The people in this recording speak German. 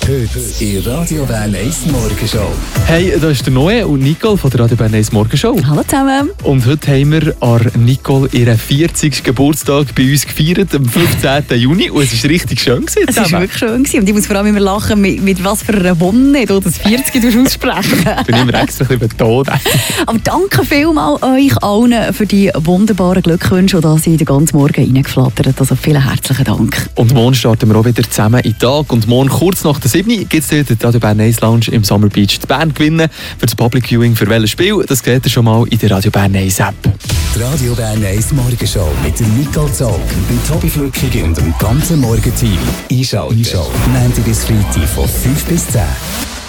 Heute in Radio Bern 1 Morgenshow. Hey, da ist der Noe und Nicole von der Radio Bern 1 Morgenshow. Hallo zusammen. Und heute haben wir an Nicole ihren 40. Geburtstag bei uns gefeiert, am 15. Juni. Und es war richtig schön. Es war wirklich schön. Und ich muss vor allem immer lachen, mit was für einer Wonne du das 40 aussprechen. Ich bin immer extra ein bisschen betont. Aber danke vielmals euch allen für die wunderbaren Glückwünsche, die Sie den ganzen Morgen reingeflattert. Also vielen herzlichen Dank. Und morgen starten wir auch wieder zusammen in den Tag. Und morgen kurz nach der 7 gibt es den Radio Bern 1 Lounge im Summer Beach die Bern gewinnen für das Public Viewing für welches Spiel. Das seht ihr schon mal in der Radio Bern 1 App. Die Radio Bern 1 Morgenshow mit der Nicole Zog, dem Tobi Flückig und dem ganzen Morgenteam. Einschalten. Montag bis Freitag von 5 bis 10.